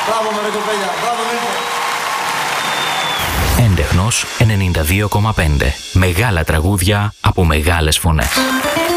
Μπράβο με ρε κοπέλια, μπράβο με. Έντεχνος 92,5. Μεγάλα τραγούδια από μεγάλες φωνές.